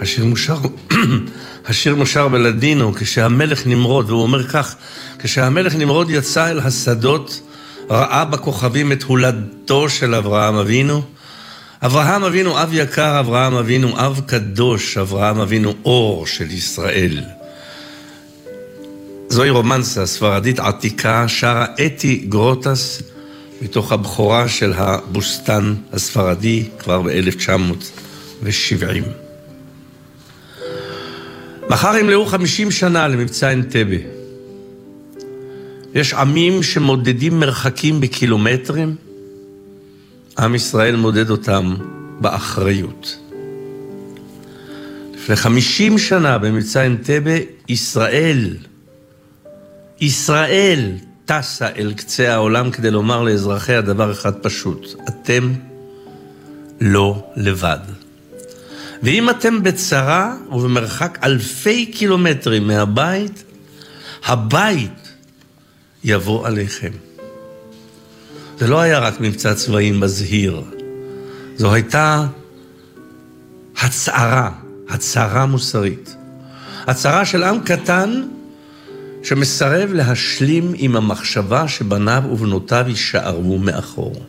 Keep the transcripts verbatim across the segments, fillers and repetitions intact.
השיר מושר, השיר מושר בלדינו, כשהמלך נמרוד, והוא אומר כך, כשהמלך נמרוד יצא אל השדות, ראה בכוכבים את הולדתו של אברהם אבינו, אברהם אבינו אב יקר, אברהם אבינו אב קדוש, אברהם אבינו אור של ישראל. זוהי רומנסה ספרדית עתיקה, שרה אתי גרוטס, מתוך הבכורה של הבוסטן הספרדי, כבר ב-אלף תשע מאות שבעים. מחר ימלאו חמישים שנה למבצע אנטבה. יש עמים שמודדים מרחקים בקילומטרים, עם ישראל מודד אותם באחריות. לפני חמישים שנה במבצע אנטבה, ישראל, ישראל טסה אל קצה העולם כדי לומר לאזרחיה דבר אחד פשוט, אתם לא לבד. ואם אתם בצרה ובמרחק אלפי קילומטרים מהבית, הבית יבוא עליכם. זה לא היה רק מבצע צבאי מזהיר, זו הייתה הצערה, הצערה מוסרית. הצערה של עם קטן שמסרב להשלים עם המחשבה שבניו ובנותיו יישארו מאחור.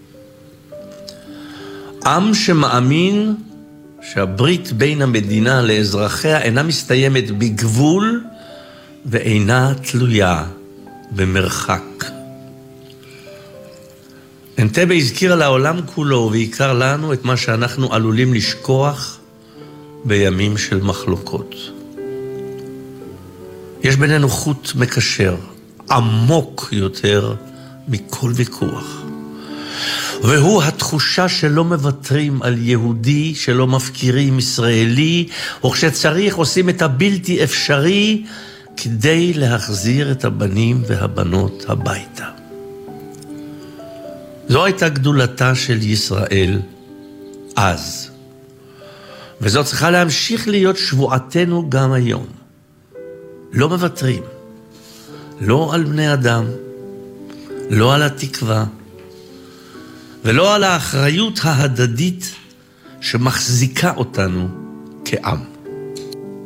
עם שמאמין שהברית בין המדינה לאזרחיה אינה מסתיימת בגבול ואינה תלויה במרחק. אנטבה הזכירה לעולם כולו ועיקר לנו את מה שאנחנו עלולים לשכוח בימים של מחלוקות. יש בינינו חוט מקשר עמוק יותר מכל ויכוח. והוא התחושה שלא מוותרים על יהודי, שלא מפקירים ישראלי, או כשצריך עושים את הבלתי אפשרי כדי להחזיר את הבנים והבנות הביתה. זו הייתה גדולתה של ישראל אז. וזו צריכה להמשיך להיות שבועתנו גם היום. לא מוותרים. לא על בני אדם, לא על התקווה, ולא על האחריות ההדדית שמחזיקה אותנו כעם.